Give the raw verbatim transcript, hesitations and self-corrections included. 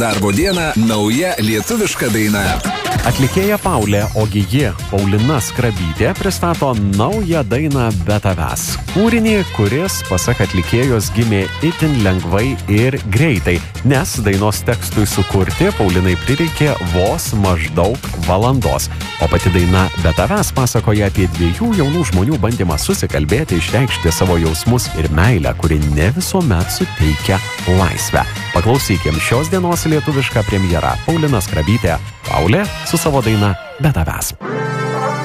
Darbo dieną nauja lietuviška daina. Atlikėja Paulė, ogi ji, Paulina Skrabytė, pristato naują dainą Be tavęs. Kūrinį, kuris, pasak atlikėjos, gimė itin lengvai ir greitai, nes dainos tekstui sukurti Paulinai prireikė vos maždaug valandos. O pati daina Be tavęs pasakoja apie dviejų jaunų žmonių bandymą susikalbėti, išreikšti savo jausmus ir meilę, kuri ne visuomet suteikia laisvę. Paklausykim šios dienos lietuvišką premjerą. Paulina Skrabytė, Paulė su savo daina Be tavęs.